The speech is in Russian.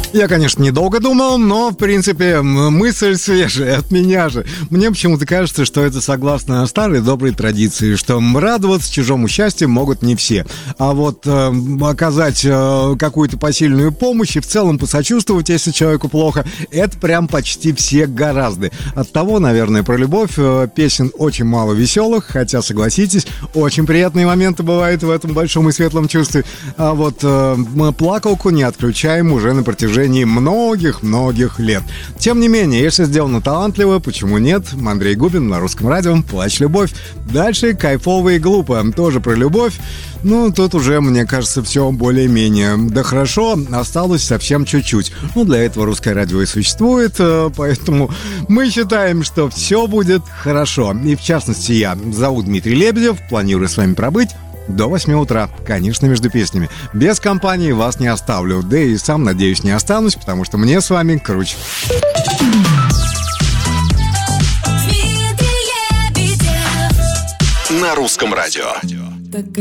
Я, конечно, недолго думал, но, в принципе, мысль свежая от меня же. Мне почему-то кажется, что это согласно старой доброй традиции, что радоваться чужому счастью могут не все. А вот оказать какую-то посильную помощь и в целом посочувствовать, если человеку плохо, это прям почти все гораздо. Оттого, наверное, про любовь песен очень мало веселых, хотя, согласитесь, очень приятные моменты бывают в этом большом и светлом чувстве. А вот плакалку не отключаем уже на протяжении многих-многих лет. Тем не менее, если сделано талантливо, почему нет? Андрей Губин на Русском радио. «Плачь, любовь». Дальше «Кайфово и глупо». Тоже про любовь. Ну, тут уже, мне кажется, все более-менее. Да хорошо, осталось совсем чуть-чуть. Ну, для этого Русское радио и существует, поэтому мы считаем, что все будет хорошо. И в частности, я зовут Дмитрий Лебедев, планирую с вами пробыть до 8 утра, конечно, между песнями. Без компании вас не оставлю, да и сам, надеюсь, не останусь, потому что мне с вами круче. На Русском радио.